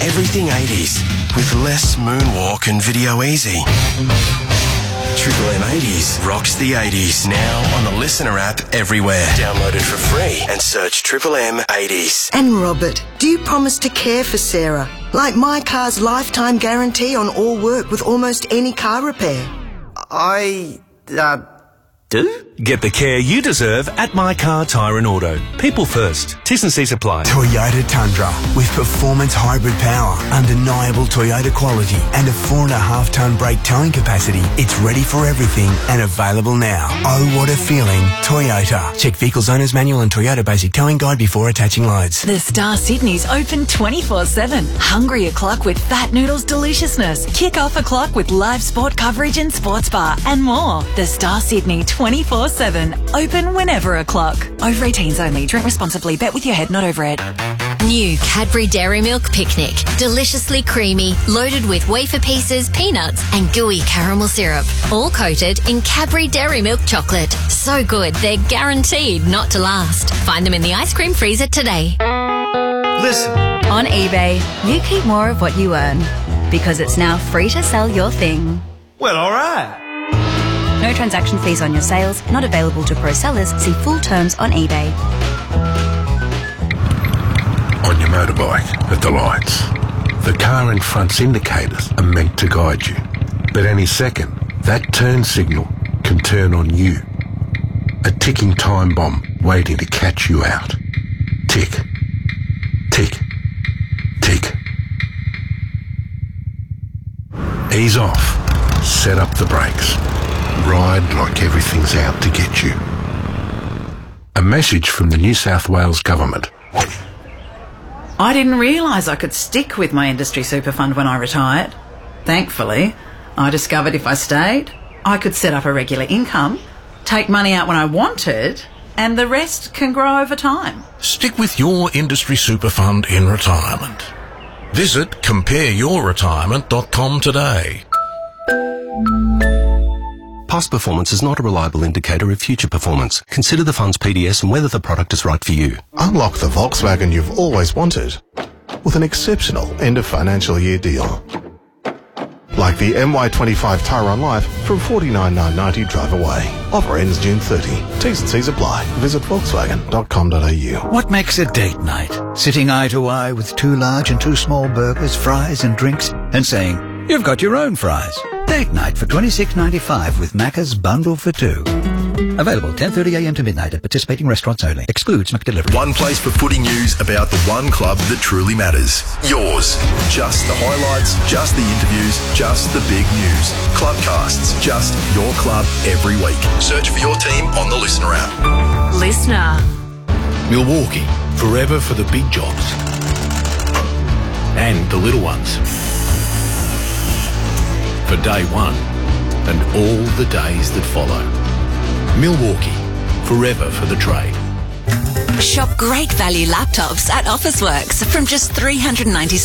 everything 80s with less moonwalk and video easy. Triple M 80s rocks the 80s now on the Listener app everywhere. Download it for free and search Triple M 80s. And Robert, do you promise to care for Sarah? Like My Car's lifetime guarantee on all work with almost any car repair. Do? Get the care you deserve at My Car Tyre and Auto. People first. T's and C's apply. Toyota Tundra with performance hybrid power, undeniable Toyota quality and a 4.5-tonne brake towing capacity. It's ready for everything and available now. Oh, what a feeling. Toyota. Check Vehicles Owner's Manual and Toyota Basic Towing Guide before attaching loads. The Star Sydney's open 24/7. Hungry o'clock with Fat Noodles deliciousness. Kick off o'clock with live sport coverage and sports bar and more. The Star Sydney 24/7. Open whenever o'clock. Over 18s only. Drink responsibly. Bet with your head, not over it. New Cadbury Dairy Milk Picnic. Deliciously creamy, loaded with wafer pieces, peanuts and gooey caramel syrup. All coated in Cadbury Dairy Milk chocolate. So good, they're guaranteed not to last. Find them in the ice cream freezer today. Listen. On eBay, you keep more of what you earn because it's now free to sell your thing. Well, all right. No transaction fees on your sales, not available to pro sellers. See full terms on eBay. On your motorbike, at the lights, the car in front's indicators are meant to guide you. But any second, that turn signal can turn on you. A ticking time bomb waiting to catch you out. Tick. Tick. Tick. Ease off. Set up the brakes. Ride like everything's out to get you. A message from the New South Wales Government. I didn't realise I could stick with my industry super fund when I retired. Thankfully, I discovered if I stayed, I could set up a regular income, take money out when I wanted, and the rest can grow over time. Stick with your industry super fund in retirement. Visit compareyourretirement.com today. Past performance is not a reliable indicator of future performance. Consider the fund's PDS and whether the product is right for you. Unlock the Volkswagen you've always wanted with an exceptional end of financial year deal. Like the MY25 Tyron Life from $49,990 drive away. Offer ends June 30. T's and C's apply. Visit volkswagen.com.au. What makes a date night? Sitting eye to eye with 2 large and 2 small burgers, fries and drinks and saying, "You've got your own fries." Date night for $26.95 with Macca's bundle for 2. Available 10:30 a.m. to midnight at participating restaurants only. Excludes McDelivery. One place for footy news about the one club that truly matters. Yours. Just the highlights, just the interviews, just the big news. Clubcasts, just your club every week. Search for your team on the Listener app. Listener. Milwaukee, forever for the big jobs and the little ones. For day one and all the days that follow. Milwaukee, forever for the trade. Shop great value laptops at Officeworks from just $397.